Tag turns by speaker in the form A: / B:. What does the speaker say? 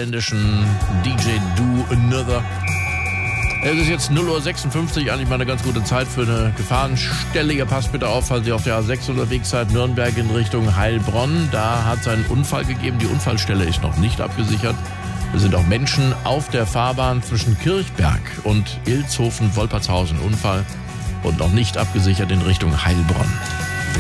A: niederländischen DJ Do Another. Es ist jetzt 0:56 Uhr, eigentlich mal eine ganz gute Zeit für eine Gefahrenstelle. Ihr passt bitte auf, falls ihr auf der A6 unterwegs seid, Nürnberg in Richtung Heilbronn. Da hat es einen Unfall gegeben. Die Unfallstelle ist noch nicht abgesichert. Es sind auch Menschen auf der Fahrbahn zwischen Kirchberg und Ilshofen-Wolpertshausen. Unfall und noch nicht abgesichert in Richtung Heilbronn.